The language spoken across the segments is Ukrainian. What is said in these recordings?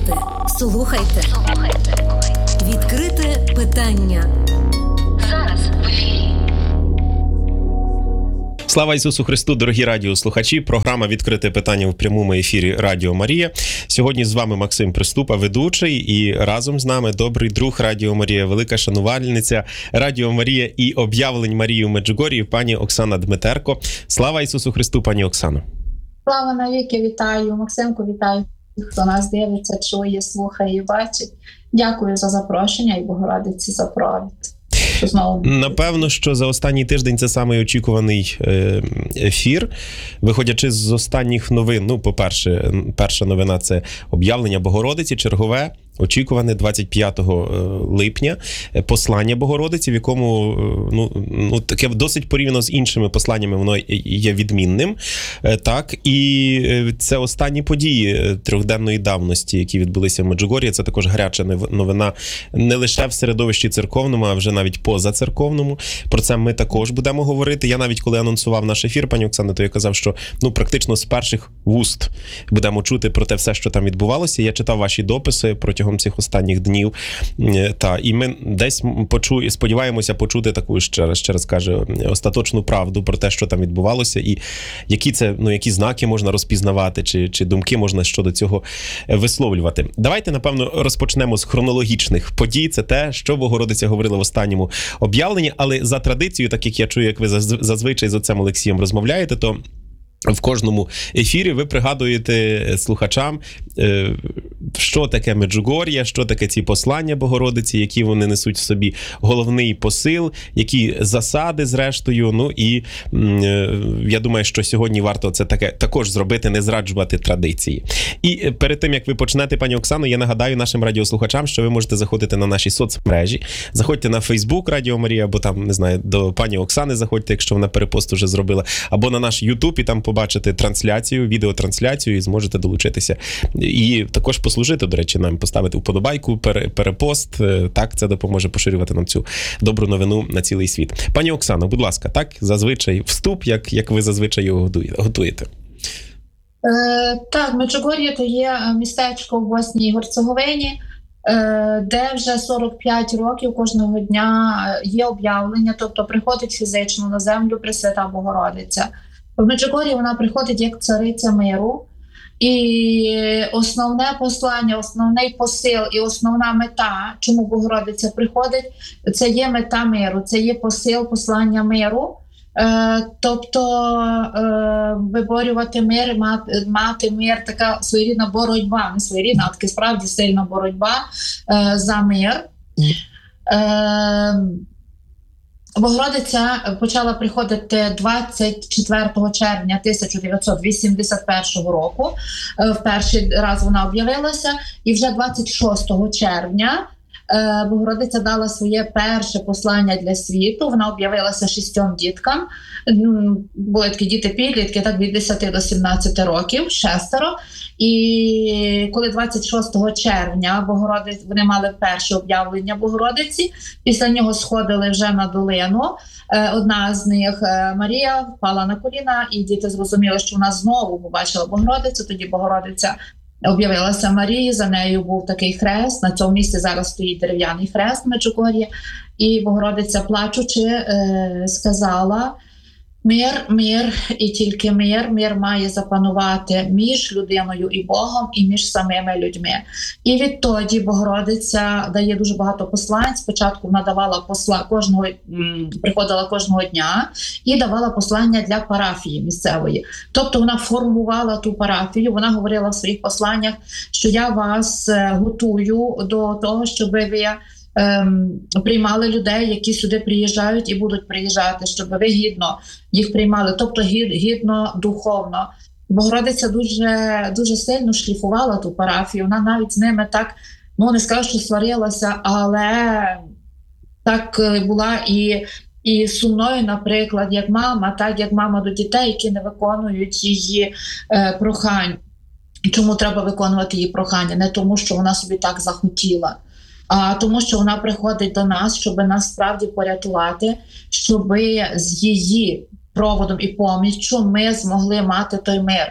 Слухайте. Відкрите питання. Зараз в ефірі. Слава Ісусу Христу, дорогі радіослухачі. Програма «Відкрите питання» в прямому ефірі Радіо Марія. Сьогодні з вами Максим Приступа, ведучий, і разом з нами добрий друг Радіо Марія, велика шанувальниця Радіо Марія і об'явлень Марії в Меджугорії, пані Оксана Дмитерко. Слава Ісусу Христу, пані Оксано. Слава навіки, вітаю. Максимку, вітаю, хто нас дивиться, чує, слухає і бачить. Дякую за запрошення і Богородиці за провід. Напевно, що за останній тиждень це самий очікуваний ефір. Виходячи з останніх новин, по-перше, перша новина – це об'явлення Богородиці, чергове, очікуване 25 липня, послання Богородиці, в якому таке досить порівняно з іншими посланнями воно є відмінним. Так, і це останні події трьохденної давності, які відбулися в Меджугорії. Це також гаряча новина не лише в середовищі церковному, а вже навіть позацерковному. Про це ми також будемо говорити. Я навіть коли анонсував наш ефір, пані Оксано, то я казав, що практично з перших вуст будемо чути про те все, що там відбувалося. Я читав ваші дописи протягом цих останніх днів. І ми десь сподіваємося почути таку, ще раз кажу, остаточну правду про те, що там відбувалося, і які знаки можна розпізнавати, чи думки можна щодо цього висловлювати. Давайте, напевно, розпочнемо з хронологічних подій. Це те, що Богородиця говорила в останньому об'явленні, але за традицією, так як я чую, як ви зазвичай з отцем Олексієм розмовляєте, то в кожному ефірі ви пригадуєте слухачам, що таке Меджугор'я, що таке ці послання Богородиці, які вони несуть в собі головний посил, які засади зрештою. І я думаю, що сьогодні варто це таке також зробити, не зраджувати традиції. І перед тим, як ви почнете, пані Оксано, я нагадаю нашим радіослухачам, що ви можете заходити на наші соцмережі, заходьте на Фейсбук Радіо Марія, або там, не знаю, до пані Оксани заходьте, якщо вона перепост вже зробила, або на наш Ютуб, і там побачите трансляцію, відеотрансляцію, і зможете долучитися. І також послужити, до речі, нам поставити вподобайку, перепост. Так, це допоможе поширювати нам цю добру новину на цілий світ. Пані Оксано, будь ласка, так, зазвичай вступ, як ви зазвичай його готуєте. Так, Меджугор'я – то є містечко в Боснії і Герцеговині, де вже 45 років кожного дня є об'явлення, тобто приходить фізично на землю Пресвята Богородиця. В Меджугор'ї вона приходить як цариця миру, і основне послання, основний посил і основна мета, чому Богородиця приходить, це є мета миру, це є посил послання миру, тобто виборювати мир, мати мир, така своєрідна боротьба, не своєрідна, а таки справді сильна боротьба за мир. Богородиця почала приходити 24 червня 1981 року. В перший раз вона об'явилася. І вже 26 червня Богородиця дала своє перше послання для світу. Вона об'явилася 6 діткам. Були такі діти-підлітки, так, від 10 до 17 років, 6. І коли 26 червня вони мали перше об'явлення Богородиці, після нього сходили вже на долину. Одна з них, Марія, впала на коліна, і діти зрозуміли, що вона знову побачила Богородицю. Тоді Богородиця об'явилася Марії, за нею був такий хрест. На цьому місці зараз стоїть дерев'яний хрест в Меджугор'ї. І Богородиця, плачучи, сказала: мир, мир і тільки мир. Мир має запанувати між людиною і Богом, і між самими людьми. І відтоді Богородиця дає дуже багато послань. Спочатку вона давала приходила кожного дня і давала послання для парафії місцевої. Тобто вона формувала ту парафію, вона говорила в своїх посланнях, що я вас готую до того, щоб ви приймали людей, які сюди приїжджають і будуть приїжджати, щоб ви гідно їх приймали, тобто гідно духовно. Богородиця дуже, дуже сильно шліфувала ту парафію, вона навіть з ними так, не скажу, що сварилася, але так була і сумною, наприклад, як мама, так як мама до дітей, які не виконують її прохань. Чому треба виконувати її прохання? Не тому, що вона собі так захотіла, а тому, що вона приходить до нас, щоб нас справді порятувати, щоб з її проводом і поміччю ми змогли мати той мир.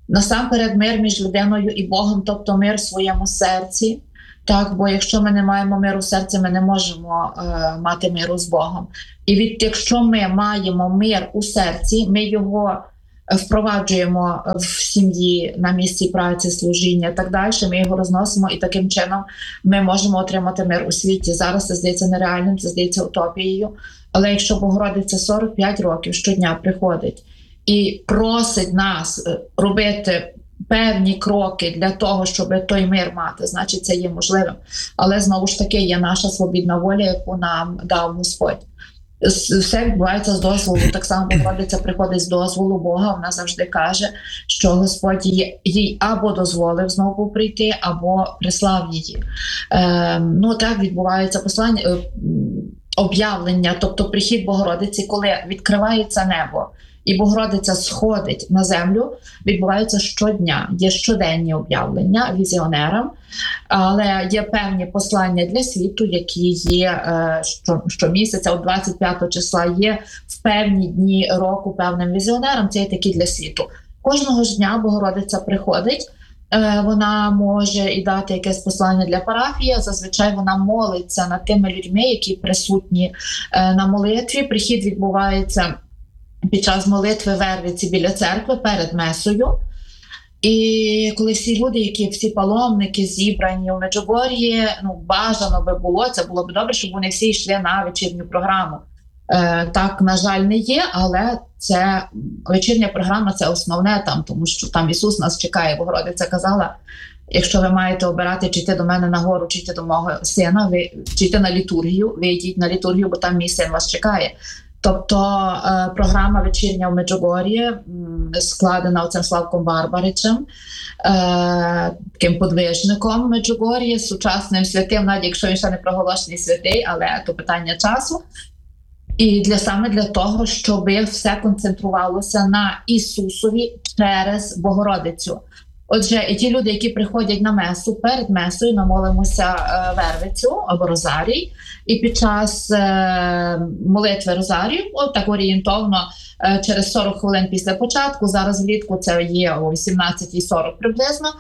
Насамперед мир між людиною і Богом, тобто мир в своєму серці. Так, бо якщо ми не маємо миру в серці, ми не можемо мати миру з Богом. І якщо ми маємо мир у серці, ми його впроваджуємо в сім'ї, на місці праці, служіння і так далі, ми його розносимо, і таким чином ми можемо отримати мир у світі. Зараз це здається нереальним, це здається утопією. Але якщо Богородиця 45 років щодня приходить і просить нас робити певні кроки для того, щоб той мир мати, значить це є можливим. Але знову ж таки є наша свобідна воля, яку нам дав Господь. Все відбувається з дозволу. Так само Богородиця приходить з дозволу Бога. Вона завжди каже, що Господь їй або дозволив знову прийти, або прислав її. Так відбувається послання, об'явлення, тобто прихід Богородиці, коли відкривається небо і Богородиця сходить на землю, відбуваються щодня. Є щоденні об'явлення візіонерам, але є певні послання для світу, які є щомісяця, от 25 числа, є в певні дні року певним візіонерам, це є такі для світу. Кожного ж дня Богородиця приходить, вона може і дати якесь послання для парафії, зазвичай вона молиться над тими людьми, які присутні на молитві. Прихід відбувається під час молитви Вервиці біля церкви перед месою. І коли всі люди, всі паломники зібрані у Меджугор'ї, бажано би було, це було б добре, щоб вони всі йшли на вечірню програму. Так, на жаль, не є, але це вечірня програма, це основне там, тому що там Ісус нас чекає. Богородиця казала, якщо ви маєте обирати, чи йти до мене на гору, чи йти до мого сина, чи йти на літургію, ви йдіть на літургію, бо там мій син вас чекає. Тобто програма вечірня в Меджугор'ї складена оцим Славком Барбаричем, таким подвижником Меджугор'ї, сучасним святим, навіть якщо він ще не проголошений святий, але то питання часу. І саме для того, щоб все концентрувалося на Ісусові через Богородицю. Отже, і ті люди, які приходять на месу, перед месою ми молимося Вервицю або Розарій, і під час молитви Розарію, так орієнтовно, через 40 хвилин після початку, зараз влітку це є о 18:40 приблизно,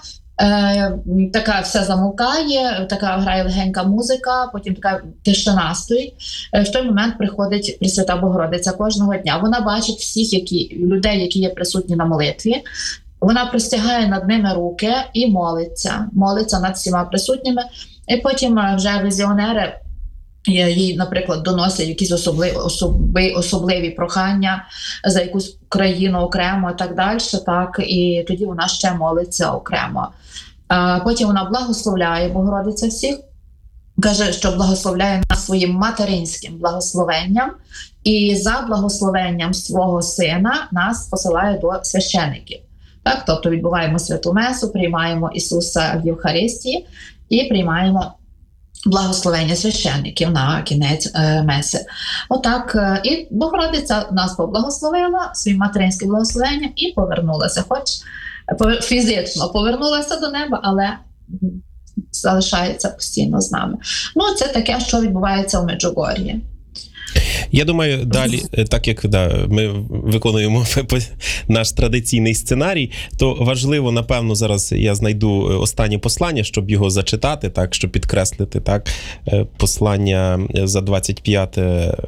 така все замовкає, така грає легенька музика, потім така тишина стоїть. В той момент приходить Пресвята Богородиця кожного дня. Вона бачить всіх людей, які є присутні на молитві. Вона простягає над ними руки і молиться над всіма присутніми. І потім вже візіонери їй, наприклад, доносять якісь особливі прохання за якусь країну окремо і так далі. Так, і тоді вона ще молиться окремо. Потім вона благословляє Богородиця всіх, каже, що благословляє нас своїм материнським благословенням, і за благословенням свого сина нас посилає до священиків. Так, тобто відбуваємо святу месу, приймаємо Ісуса в Євхаристії і приймаємо благословення священників на кінець меси. Отак, і Богородиця нас поблагословила своїм материнським благословенням і повернулася, хоч фізично повернулася до неба, але залишається постійно з нами. Це таке, що відбувається у Меджугор'ї. Я думаю, далі, так як ми виконуємо наш традиційний сценарій, то важливо, напевно, зараз я знайду останнє послання, щоб його зачитати, так, щоб підкреслити, так, послання за 25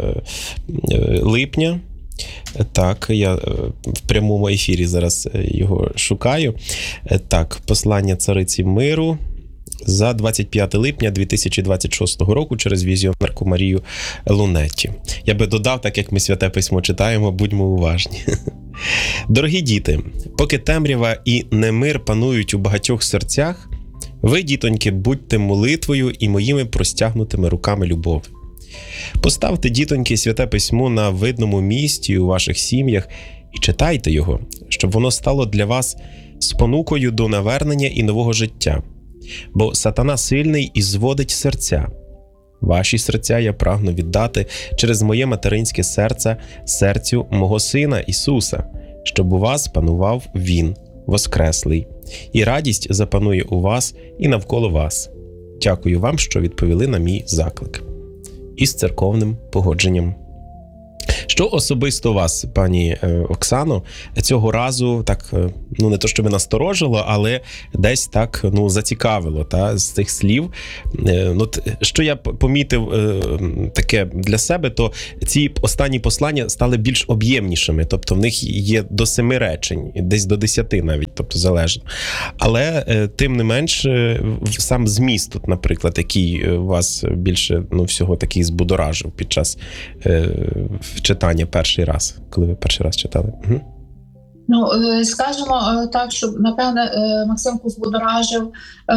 липня. Так, я в прямому ефірі зараз його шукаю. Так, послання Цариці Миру за 25 липня 2026 року через візіонерку Марію Лунетті. Я би додав, так як ми Святе Письмо читаємо, будьмо уважні. Дорогі діти, поки темрява і немир панують у багатьох серцях, ви, дітоньки, будьте молитвою і моїми простягнутими руками любові. Поставте, дітоньки, Святе Письмо на видному місці у ваших сім'ях і читайте його, щоб воно стало для вас спонукою до навернення і нового життя. Бо сатана сильний і зводить серця. Ваші серця я прагну віддати через моє материнське серце серцю мого Сина Ісуса, щоб у вас панував Він, воскреслий, і радість запанує у вас і навколо вас. Дякую вам, що відповіли на мій заклик. Із церковним погодженням. Що особисто вас, пані Оксано, цього разу так, ну не то щоб насторожило, але десь так, ну, зацікавило, та, з цих слів? Що я помітив таке для себе, то ці останні послання стали більш об'ємнішими, тобто в них є до 7 речень, десь до 10 навіть, тобто залежно. Але тим не менш, сам зміст тут, наприклад, який вас більше, ну, всього такий збудоражив під час читання перший раз, коли ви перший раз читали? Угу. Ну, скажімо так, що, напевне, Максимку збудоражив.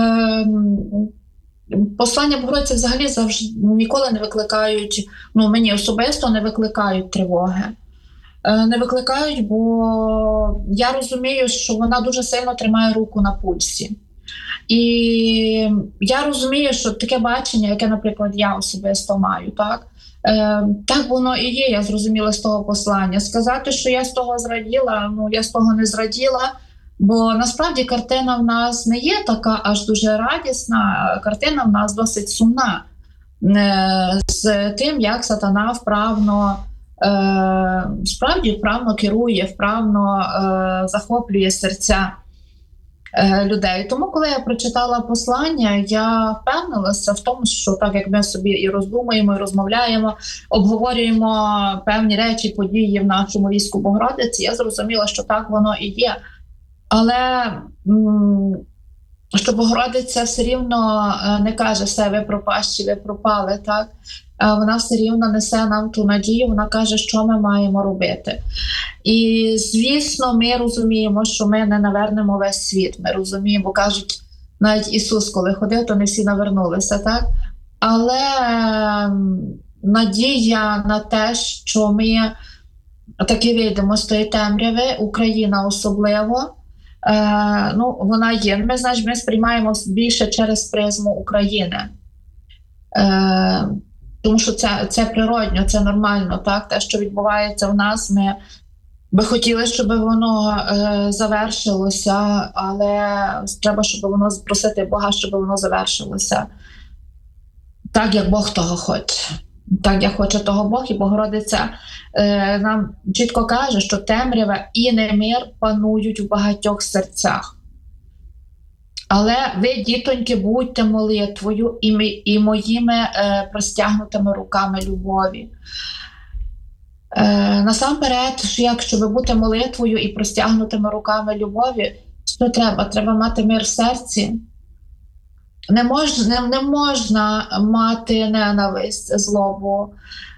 Послання Богородиці взагалі завжди ніколи не викликають, ну, мені особисто не викликають тривоги. Не викликають, бо я розумію, що вона дуже сильно тримає руку на пульсі. І я розумію, що таке бачення, яке, наприклад, я особисто маю, так воно і є, я зрозуміла з того послання. Сказати, що я з того зраділа, ну, я з того не зраділа, бо насправді картина в нас не є така аж дуже радісна, картина в нас досить сумна. З тим, як сатана вправно, справді вправно керує, вправно захоплює серця людей. Тому, коли я прочитала послання, я впевнилася в тому, що так як ми собі і роздумуємо, і розмовляємо, обговорюємо певні речі, події в нашому війську Богородиці, я зрозуміла, що так воно і є. Але що Богородиця все рівно не каже все, ви пропащі, ви пропали, так? Вона все рівно несе нам ту надію, вона каже, що ми маємо робити. І, звісно, ми розуміємо, що ми не навернемо весь світ. Ми розуміємо, бо кажуть, навіть Ісус, коли ходив, то не всі навернулися, так? Але надія на те, що ми таки вийдемо з тої темряви, Україна особливо, ну, вона є. Ми, значить, ми сприймаємо більше через призму України. Тому що це природньо, це нормально, так? Те, що відбувається в нас, ми би хотіли, щоб воно завершилося, але треба, щоб воно просити Бога, щоб воно завершилося. Так, як Бог того хоче. Так, як хоче того Бог, і Богородиця нам чітко каже, що темрява і немир панують в багатьох серцях. Але ви, дітоньки, будьте молитвою і моїми простягнутими руками любові. Насамперед, щоб бути молитвою і простягнутими руками любові, що треба? Треба мати мир в серці. Не можна мати ненависть, злобу,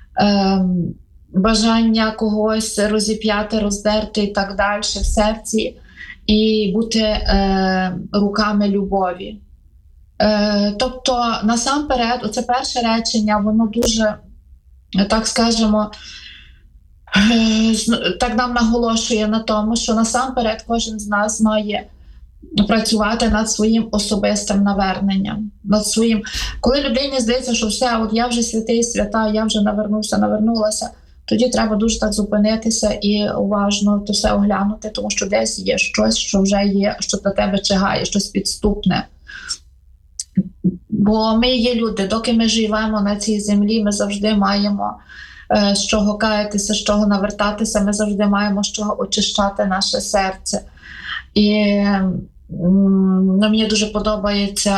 бажання когось розіп'яти, роздерти і так далі в серці, і бути руками любові. Тобто, насамперед, оце перше речення, воно дуже, так скажемо, так нам наголошує на тому, що насамперед кожен з нас має працювати над своїм особистим наверненням. Над своїм. Коли людині здається, що все, от я вже святий, свята, я вже навернулася, тоді треба дуже так зупинитися і уважно то все оглянути, тому що десь є щось, що вже є, що до тебе чигає, щось підступне. Бо ми є люди, доки ми живемо на цій землі, ми завжди маємо з чого каятися, з чого навертатися, ми завжди маємо з чого очищати наше серце. І мені дуже подобається,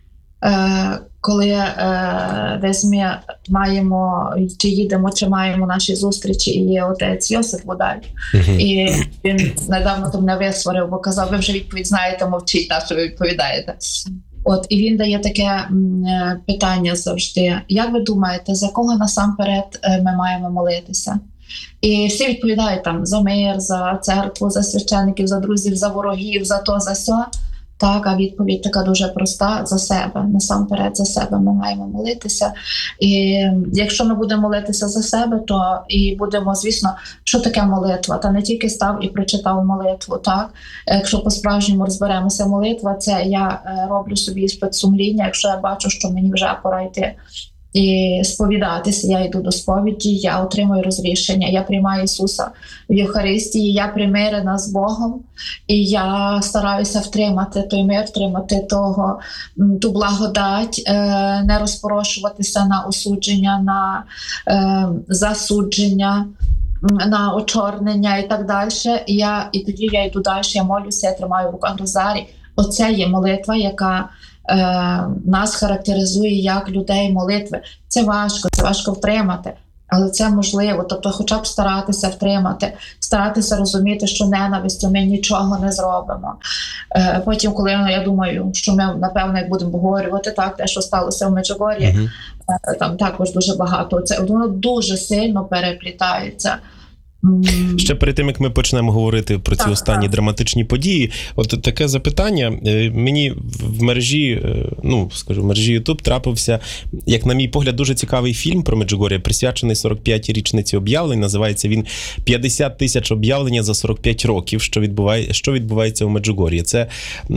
коли десь ми маємо, чи їдемо, чи маємо наші зустрічі, і є отець Йосип Водаль. І він недавно до мене висварив, бо казав, ви вже відповідь знаєте, мовчіть, на що ви відповідаєте. І він дає таке питання завжди. Як ви думаєте, за кого насамперед ми маємо молитися? І всі відповідають там за мир, за церкву, за священиків, за друзів, за ворогів, за то, за сьо. Так, а відповідь така дуже проста: за себе. Насамперед за себе ми маємо молитися. І якщо ми будемо молитися за себе, то і будемо, звісно, що таке молитва? Та не тільки став і прочитав молитву, так? Якщо по-справжньому розберемося, молитва – це я роблю собі спецсумління, якщо я бачу, що мені вже пора йти і сповідатися, я йду до сповіді, я отримую розрішення, я приймаю Ісуса в Євхаристії, я примирена з Богом, і я стараюся втримати той мир, втримати ту благодать, не розпорошуватися на осудження, на засудження, на очорнення і так далі. І тоді я йду далі, я молюся, я тримаю в руках розарій. Оце є молитва, яка нас характеризує як людей молитви. Це важко втримати, але це можливо. Тобто хоча б старатися втримати, старатися розуміти, що ненавистю ми нічого не зробимо. Потім, коли я думаю, що ми, напевно, як будемо обговорювати те, що сталося в Меджугор'ї, там також дуже багато. Воно дуже сильно переплітається. Ще перед тим, як ми почнемо говорити про ці останні драматичні події, от таке запитання. Мені в мережі, в мережі YouTube трапився, як на мій погляд, дуже цікавий фільм про Меджугор'я, присвячений 45-й річниці об'явлень. Називається він «50 тисяч об'явлення за 45 років, що відбувається у Меджугор'ї». Це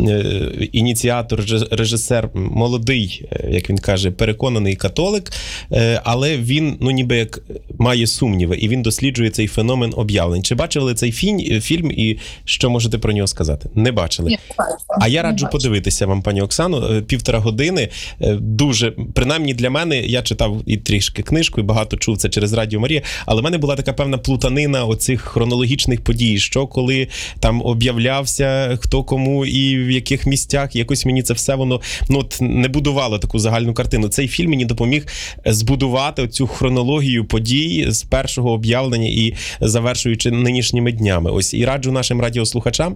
ініціатор, режисер, молодий, як він каже, переконаний католик, але він, ніби як має сумніви, і він досліджує цей феномен об'явлень. Чи бачили цей фільм і що можете про нього сказати? Не бачили. А я раджу подивитися вам, пані Оксано, 1,5 години. Дуже, принаймні для мене, я читав і трішки книжку, і багато чув це через Радіо Марія, але в мене була така певна плутанина оцих хронологічних подій, що коли там об'являвся, хто кому і в яких місцях, якось мені це все воно не будувало таку загальну картину. Цей фільм мені допоміг збудувати цю хронологію подій з першого об'явлення і завершуючи нинішніми днями. Ось, і раджу нашим радіослухачам.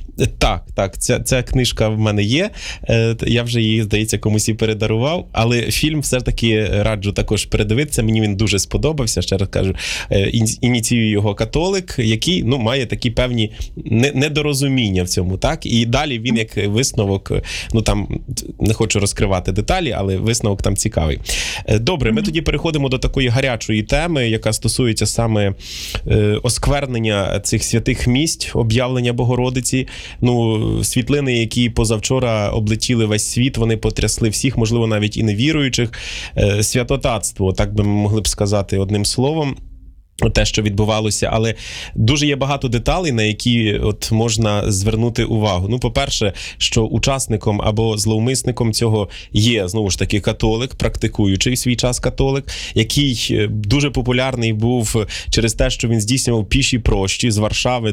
Так, ця книжка в мене є. Я вже її, здається, комусь і передарував, але фільм все ж таки раджу також передивитися. Мені він дуже сподобався, ще раз кажу. Ініціює його католик, який, має такі певні недорозуміння в цьому, так? І далі він як висновок, там не хочу розкривати деталі, але висновок там цікавий. Добре, ми тоді переходимо до такої гарячої теми, яка стосується саме осквернення цих святих місць, об'явлення Богородиці. Світлини, які позавчора облетіли весь світ, вони потрясли всіх, можливо, навіть і невіруючих. Святотатство, так би ми могли б сказати одним словом. Те, що відбувалося, але дуже є багато деталей, на які можна звернути увагу. По-перше, що учасником або зловмисником цього є, знову ж таки, католик, практикуючий в свій час католик, який дуже популярний був через те, що він здійснював піші прощі з Варшави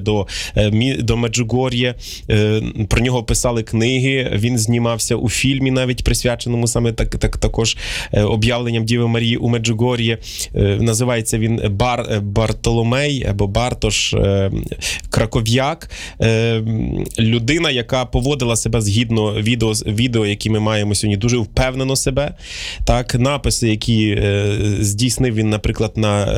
до Меджугор'я. Про нього писали книги, він знімався у фільмі, навіть присвяченому саме також об'явленням Діви Марії у Меджугор'ї. Називається він Бартоломей або Бартош Краков'як. Людина, яка поводила себе згідно відео, які ми маємо сьогодні, дуже впевнено себе. Так, написи, які здійснив він, наприклад,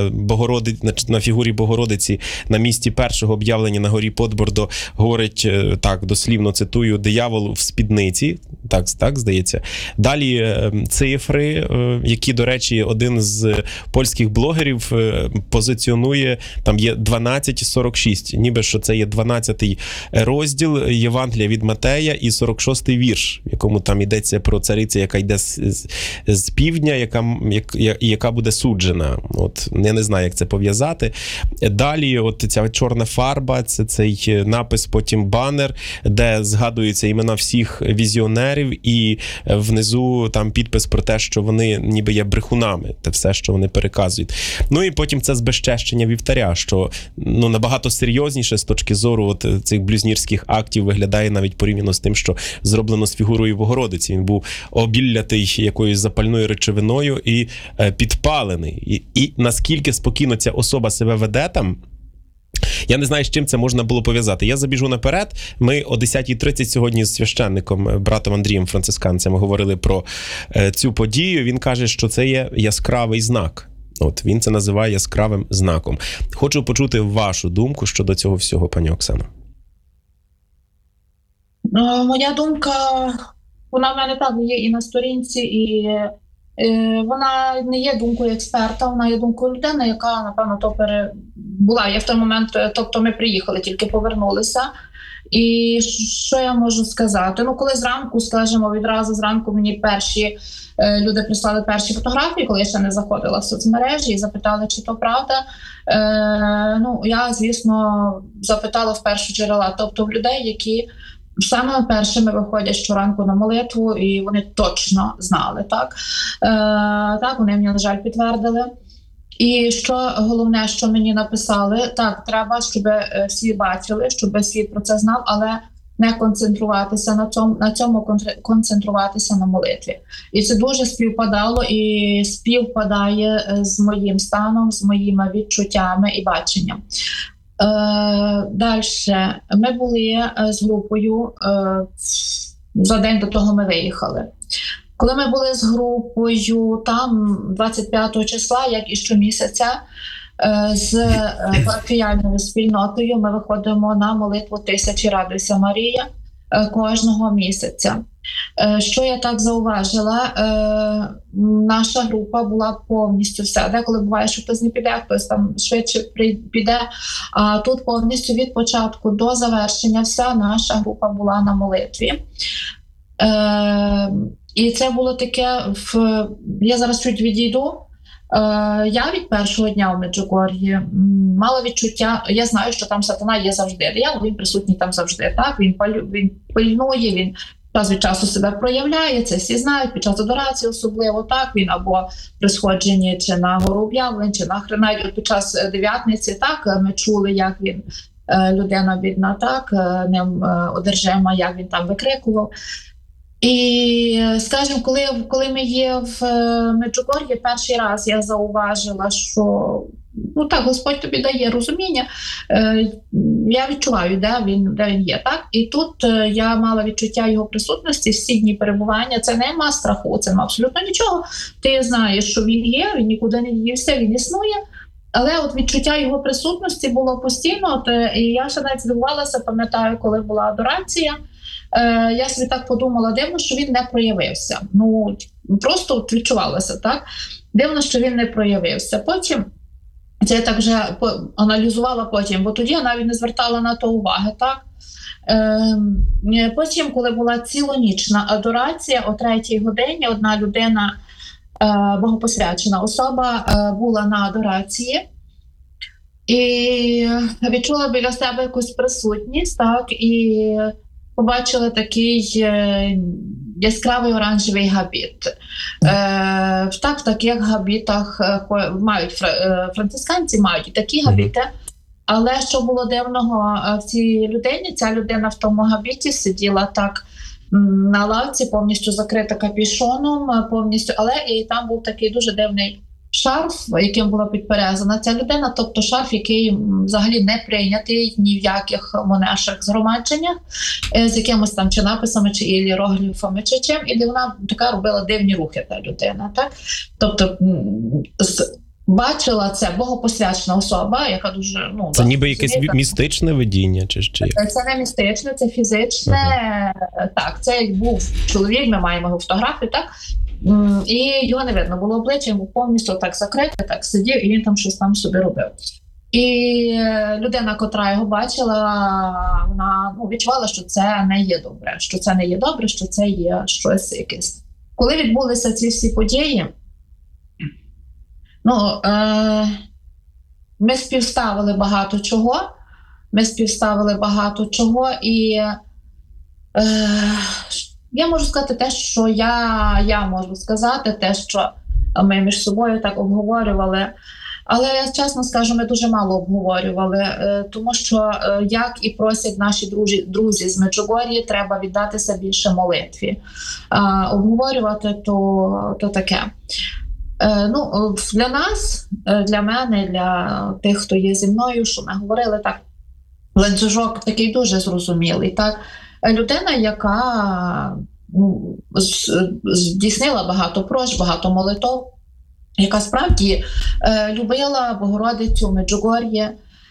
на фігурі Богородиці на місці першого об'явлення на горі Подбордо, говорить, так, дослівно цитую, «диявол в спідниці». Так, здається. Далі цифри, які, до речі, один з польських блогерів позиціонує, там є 12:46, ніби що це є 12-й розділ Євангелія від Матея і 46-й вірш, в якому там йдеться про царицю, яка йде з півдня, яка буде суджена. Я не знаю, як це пов'язати. Далі ця чорна фарба, це цей напис, потім банер, де згадуються імена всіх візіонерів, і внизу там підпис про те, що вони ніби є брехунами, те все, що вони переказують. І потім це збезчещення вівтаря, що набагато серйозніше з точки зору цих блюзнірських актів виглядає навіть порівняно з тим, що зроблено з фігурою Богородиці. Він був обіллятий якоюсь запальною речовиною і підпалений. І наскільки спокійно ця особа себе веде там, я не знаю, з чим це можна було пов'язати. Я забіжу наперед. Ми о 10:30 сьогодні з священником, братом Андрієм Францисканцем, говорили про цю подію. Він каже, що це є яскравий знак. Він це називає яскравим знаком. Хочу почути вашу думку щодо цього всього, пані Оксано. Моя думка, вона в мене так є і на сторінці, і вона не є думкою експерта, вона є думкою людини, яка, напевно, була. Я в той момент, тобто ми приїхали, тільки повернулися. І що я можу сказати? Коли зранку, скажімо, відразу зранку мені люди прислали перші фотографії, коли я ще не заходила в соцмережі, і запитали, чи то правда. Я, звісно, запитала в першу джерела, тобто в людей, які саме першими виходять щоранку на молитву, і вони точно знали, так? Так, вони мені, на жаль, підтвердили. І що головне, що мені написали, так, треба, щоб всі бачили, щоб світ про це знав, але не концентруватися на цьому концентруватися на молитві. І це дуже співпадало і співпадає з моїм станом, з моїми відчуттями і баченням. Далі ми були з групою, за день до того ми виїхали. Коли ми були з групою там 25 числа, як і щомісяця, з парафіяльною спільнотою ми виходимо на молитву «Тисячі радуйся, Марія» кожного місяця. Що я так зауважила, наша група була повністю вся. Деколи буває, що хтось не піде, хтось там швидше піде, а тут повністю від початку до завершення вся наша група була на молитві. І це було таке, я зараз чуть відійду. Я від першого дня в Меджугор'ї мала відчуття, я знаю, що там сатана є завжди. Диявол, він присутній там завжди. Так? Він пильнує, він час від часу себе проявляє, це всі знають, під час адорації особливо, так, він або при сходженні чи на гору об'явлень, чи на хрена, під час дев'ятниці, так, ми чули, як він, людина бідна, так, ним одержима, як він там викрикував. І, скажімо, коли ми є в Меджугор'ї, перший раз я зауважила, що ну так, Господь тобі дає розуміння, я відчуваю, де він є. Так? І тут я мала відчуття його присутності, всі дні перебування, це нема страху, це нема абсолютно нічого. Ти знаєш, що він є, він нікуди не дівся, він існує. Але от відчуття його присутності було постійно, і я ще навіть здивувалася, пам'ятаю, коли була адорація, я собі так подумала, дивно, що він не проявився. Ну, просто от відчувалося, так? Дивно, що він не проявився. Потім, це я так вже аналізувала потім, бо тоді я навіть не звертала на то уваги, так? Потім, коли була цілонічна адорація, о 3-й годині одна людина, богопосвячена особа, була на адорації і відчула біля себе якусь присутність, так, і побачила такий яскравий оранжевий габіт. В таких габітах мають францисканці, мають і такі габіти. Але що було дивного в цій людині, ця людина в тому габіті сиділа так на лавці, повністю закрита капюшоном, повністю, але і там був такий дуже дивний шарф, яким була підперезана ця людина, тобто шарф, який взагалі не прийнятий ні в яких монаших згромадженнях, з якимось там чи написами, чи іерогліфами, чи чим, і вона така робила дивні рухи, та людина, так? Тобто бачила це богопосвячена особа, яка дуже... Ну, це ніби якесь містичне видіння? Чи? Це не містичне, це фізичне. Так, це був чоловік, ми маємо його фотографію, так? І його не видно було обличчя, він був повністю так закритий, так сидів, і він там щось там собі робив. І людина, котра його бачила, вона відчувала, що це не є добре, що це є щось якесь. Коли відбулися ці всі події, ми співставили багато чого, і я можу сказати те, що я можу сказати, те, що ми між собою так обговорювали, але я чесно скажу, ми дуже мало обговорювали, тому що, як і просять наші друзі з Меджугор'ї, треба віддатися більше молитві. Обговорювати то таке. Для нас, для мене, для тих, хто є зі мною, що ми говорили, так, ланцюжок такий дуже зрозумілий. Так? Людина, яка здійснила багато просьб, багато молитов, яка справді любила Богородицю в Меджугор'ї,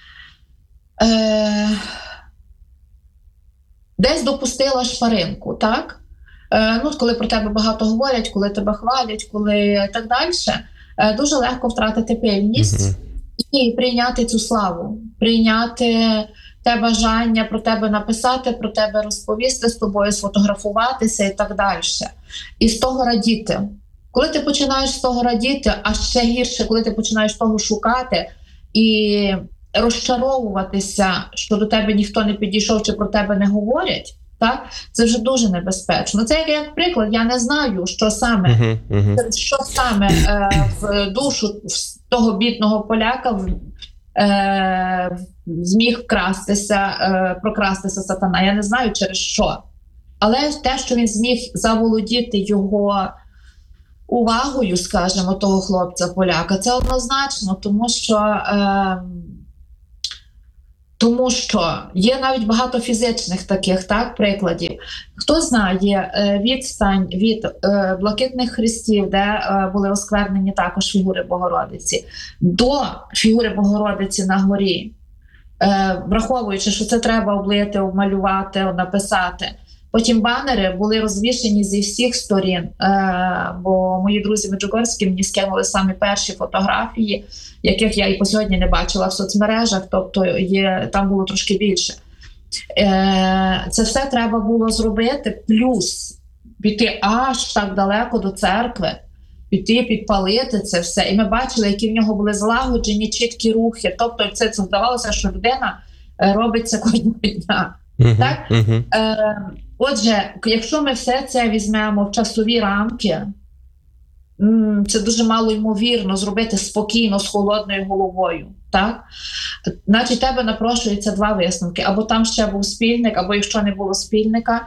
десь допустила шпаринку, так? Коли про тебе багато говорять, коли тебе хвалять, коли так далі, дуже легко втратити пильність і прийняти цю славу, прийняти те бажання про тебе написати, про тебе розповісти, з тобою сфотографуватися і так далі. І з того радіти. Коли ти починаєш з того радіти, а ще гірше, коли ти починаєш того шукати і розчаровуватися, що до тебе ніхто не підійшов чи про тебе не говорять, так? Це вже дуже небезпечно. Це як приклад, я не знаю, що саме в душу того бідного поляка зміг прокрастися сатана. Я не знаю через що. Але те, що він зміг заволодіти його увагою, скажімо, того хлопця-поляка, це однозначно, тому що є навіть багато фізичних таких прикладів. Хто знає відстань від блакитних хрестів, де були осквернені також фігури Богородиці, до фігури Богородиці на горі, враховуючи, що це треба облити, обмалювати, написати. Потім банери були розвішені зі всіх сторін, бо мої друзі меджугорські мені скинули самі перші фотографії, яких я і по сьогодні не бачила в соцмережах, тобто там було трошки більше. Це все треба було зробити, плюс піти аж так далеко до церкви, піти, підпалити це все. І ми бачили, які в нього були злагоджені, чіткі рухи. Тобто це здавалося, що людина робить це кожного дня. Так? Отже, якщо ми все це візьмемо в часові рамки, це дуже мало ймовірно зробити спокійно, з холодною головою. Так? Значить, тебе напрошується два висновки. Або там ще був спільник, або якщо не було спільника,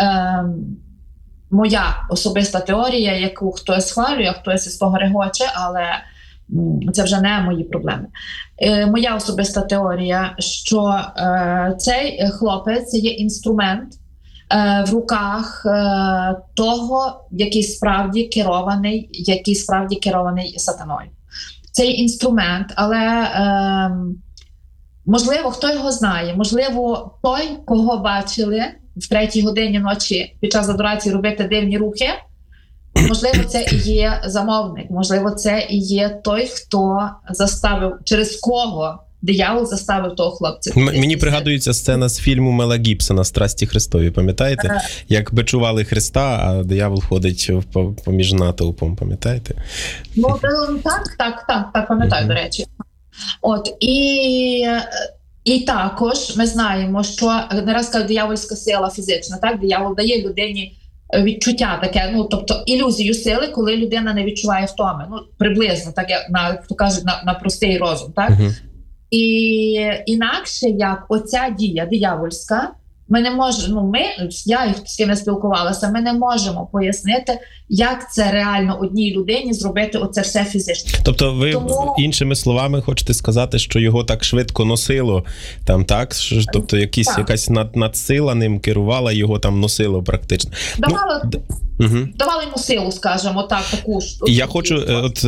моя особиста теорія, яку хтось схвалює, а хтось із того регоче, але це вже не мої проблеми. Моя особиста теорія, що цей хлопець є інструмент в руках того, який справді керований сатаною. Цей інструмент, але можливо, хто його знає, можливо, той, кого бачили в 3-й годині ночі під час адорації робити дивні рухи, можливо, це і є замовник, можливо, це і є той, хто заставив, через кого диявол заставив того хлопця. Мені пригадується сцена з фільму Мела Гібсона «Страсті Христові», пам'ятаєте? Як бичували Христа, а диявол ходить поміж натовпом, пам'ятаєте? Ну, так, пам'ятаю, до речі. От, і також ми знаємо, що не раз кажуть, диявольська сила фізична, так? Диявол дає людині відчуття таке, тобто ілюзію сили, коли людина не відчуває втоми. Я хто каже, на простий розум, так? І інакше, як оця дія диявольська, ми не можемо, я з ким не спілкувалася, ми не можемо пояснити, як це реально одній людині зробити оце все фізично. Тобто ви іншими словами хочете сказати, що його так швидко носило, там, так? Тобто якась надсила ним керувала, його там носило практично. Давали йому силу, скажімо так, таку ж. Я хочу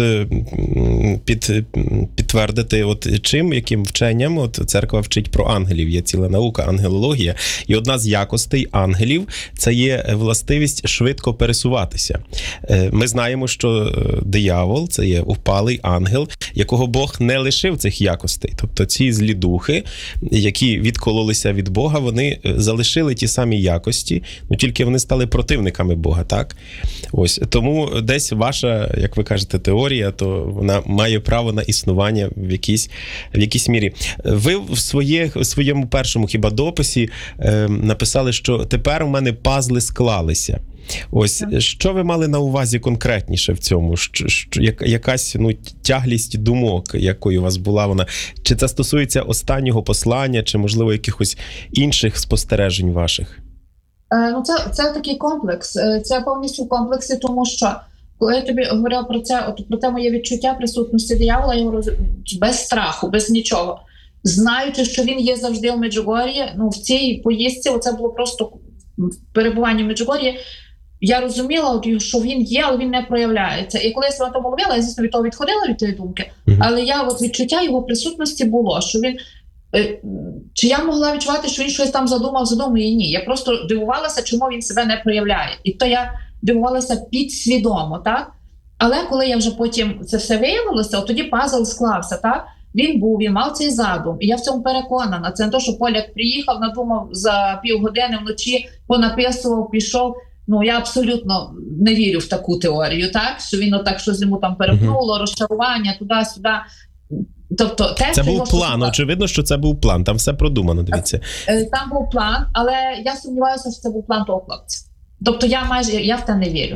підтвердити, яким вченням церква вчить про ангелів. Є ціла наука, ангелологія. І одна з якостей ангелів – це є властивість швидко пересуватися. Ми знаємо, що диявол – це є впалий ангел, якого Бог не лишив цих якостей. Тобто ці злі духи, які відкололися від Бога, вони залишили ті самі якості, тільки вони стали противниками Бога, так? Ось. Тому десь ваша, як ви кажете, теорія, то вона має право на існування в якійсь мірі. Ви в своєму першому хіба дописі написали, що тепер у мене пазли склалися. Ось, що ви мали на увазі конкретніше в цьому? Якась тяглість думок, якою у вас була вона? Чи це стосується останнього послання, чи, можливо, якихось інших спостережень ваших? Це такий комплекс. Це повністю в комплексі, тому що коли я тобі говорила про те моє відчуття присутності диявола, я говорю без страху, без нічого. Знаючи, що він є завжди в Меджугор'ї, в цій поїздці, це було просто перебування в Меджугор'ї, я розуміла, що він є, але він не проявляється. І коли я себе тому ловила, я, звісно, від того відходила, від тієї думки, але відчуття його присутності було, що він... Чи я могла відчувати, що він щось там задумує? Ні. Я просто дивувалася, чому він себе не проявляє. І то я дивувалася підсвідомо, так? Але коли я вже потім це все виявилося, тоді пазл склався, так? Він мав цей задум. І я в цьому переконана. Це не те, що поляк приїхав, надумав за півгодини вночі, понаписував, пішов. Я абсолютно не вірю в таку теорію, так? Що він отак щось йому там перепнуло, розчарування, туди-сюди. Тобто, це був план, очевидно, що це був план, там все продумано, дивіться. Там був план, але я сумніваюся, що це був план того хлопця. Тобто я в те не вірю.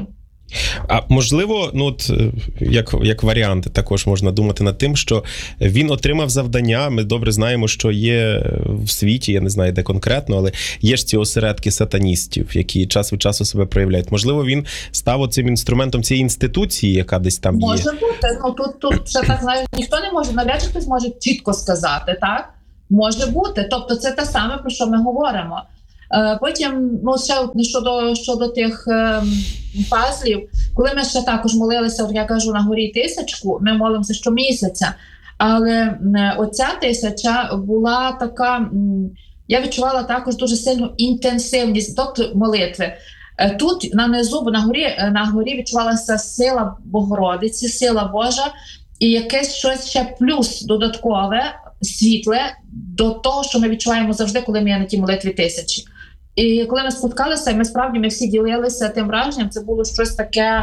А можливо, ну от як варіант, також можна думати над тим, що він отримав завдання. Ми добре знаємо, що є в світі, я не знаю, де конкретно, але є ж ці осередки сатаністів, які час від часу себе проявляють. Можливо, він став оцим інструментом цієї інституції, яка десь там є. Може бути. Ну тут ще так, знаєш, ніхто не може, навряд чи хтось може чітко сказати, так? Може бути. Тобто це те саме, про що ми говоримо. Потім, ну, ще щодо тих пазлів, коли ми ще також молилися, от я кажу, на горі 1000, ми молимося щомісяця, але оця 1000 була така, я відчувала також дуже сильну інтенсивність, тобто молитви. Тут нанизу, на горі відчувалася сила Богородиці, сила Божа, і якесь щось ще плюс додаткове, світле, до того, що ми відчуваємо завжди, коли ми є на тій молитві 1000. І коли ми споткалися, ми всі ділилися тим враженням, це було щось таке,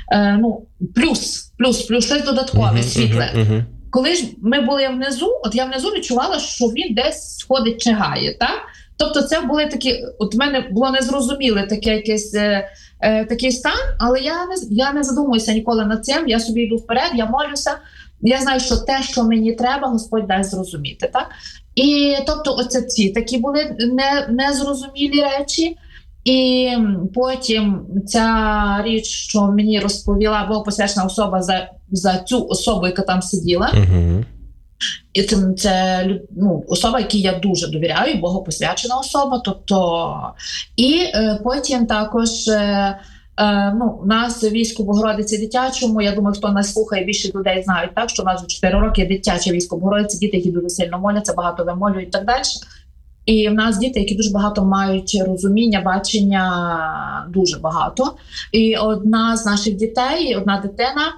плюс, щось додаткове, світле. Коли ж ми були внизу, от я внизу відчувала, що він десь ходить, чигає, так? Тобто це були такі, от в мене було незрозуміле таке якесь, такий стан, але я не задумуюся ніколи над цим, я собі йду вперед, я молюся, я знаю, що те, що мені треба, Господь дасть зрозуміти, так? І тобто оце ці такі були незрозумілі речі. І потім ця річ, що мені розповіла богопосвячена особа за цю особу, яка там сиділа. І це особа, якій я дуже довіряю, богопосвячена особа. Тобто, і потім також у нас в війську Богородиці дитячому, я думаю, хто нас слухає, більше людей знають, так, що у нас вже 4 роки дитяче військо Богородиці, діти, які дуже сильно моляться, багато вимолюють і так далі. І в нас діти, які дуже багато мають розуміння, бачення, дуже багато. І одна з наших дітей, одна дитина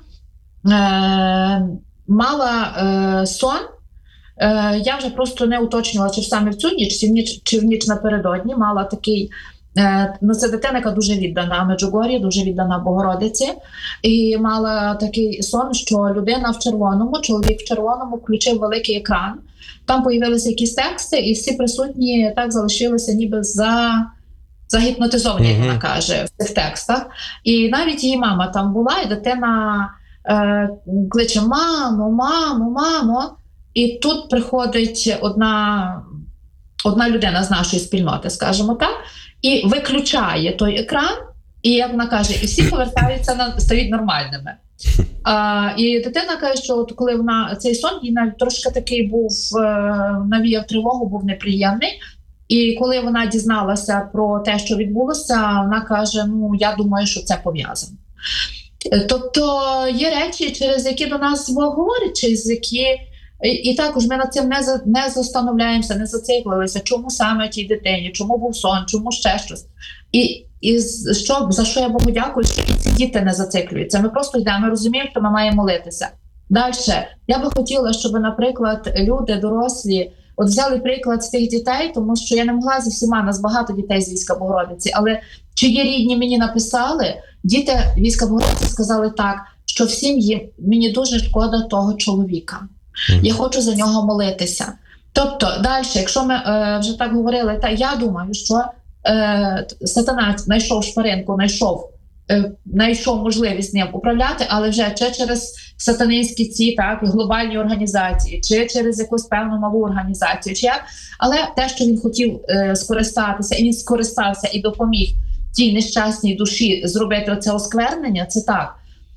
мала сон. Я вже просто не уточнювала, чи саме в цю ніч, чи в ніч напередодні. Мала такий, це дитина, яка дуже віддана Меджугор'ї, дуже віддана Богородиці. І мала такий сон, що людина в червоному, чоловік в червоному включив великий екран. Там появилися якісь тексти, і всі присутні так залишилися ніби загіпнотизовані, як вона каже, в цих текстах. І навіть її мама там була, і дитина кличе «мамо, мамо, мамо». І тут приходить одна людина з нашої спільноти, скажімо так, і виключає той екран, і, як вона каже, і всі повертаються, стають нормальними. І дитина каже, що от коли цей сон, їй навіть трошки такий був, навіяв тривогу, був неприємний. І коли вона дізналася про те, що відбулося, вона каже, я думаю, що це пов'язано. Тобто є речі, через які до нас Бог говорить, через які... І також ми над цим не застановляємося, не зациклилися, чому саме тій дитині, чому був сон, чому ще щось. І за що я Богу дякую, що і ці діти не зациклюються. Ми просто йдемо, ми розуміємо, що ми маємо молитися. Далі. Я би хотіла, щоб, наприклад, люди дорослі взяли приклад з тих дітей, тому що я не могла зі всіма, нас багато дітей з війська Богородиці, але чиї рідні мені написали, діти війська Богородиці сказали так, що всім мені дуже шкода того чоловіка. Я хочу за нього молитися. Тобто, далі, якщо ми вже так говорили, я думаю, що сатана знайшов шпаринку, знайшов можливість ним управляти, але вже чи через сатанинські ці глобальні організації, чи через якусь певну малу організацію, але те, що він хотів скористатися, і він скористався і допоміг тій нещасній душі зробити оце осквернення, це так.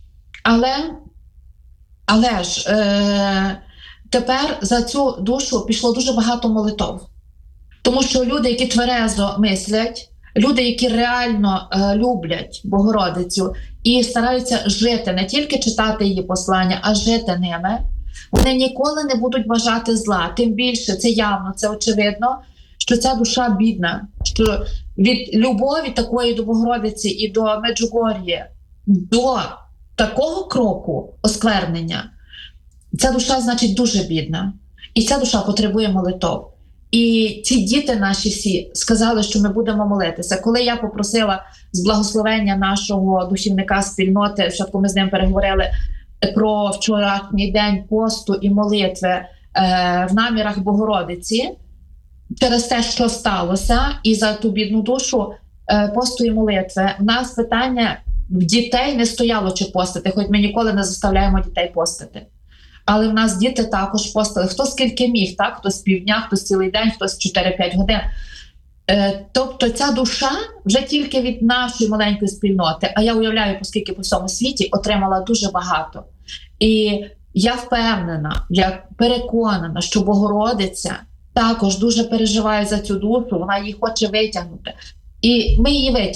Але ж тепер за цю душу пішло дуже багато молитов. Тому що люди, які тверезо мислять, люди, які реально люблять Богородицю і стараються жити, не тільки читати її послання, а жити ними, вони ніколи не будуть бажати зла. Тим більше, це явно, це очевидно, що ця душа бідна, що від любові такої до Богородиці і до Меджугор'ї до такого кроку осквернення, ця душа, значить, дуже бідна. І ця душа потребує молитов. І ці діти наші всі сказали, що ми будемо молитися. Коли я попросила з благословення нашого духівника спільноти, спочатку ми з ним переговорили про вчорашній день посту і молитви в намірах Богородиці, через те, що сталося, і за ту бідну душу посту і молитви, в нас питання в дітей не стояло чи постити, хоч ми ніколи не заставляємо дітей постити. Але в нас діти також постили. Хто скільки міг, так? Хтось півдня, хтось цілий день, хтось 4-5 годин. Тобто ця душа вже тільки від нашої маленької спільноти, а я уявляю, оскільки по всьому світі, отримала дуже багато. І я впевнена, я переконана, що Богородиця також дуже переживає за цю душу, вона її хоче витягнути. І ми її витягнемо.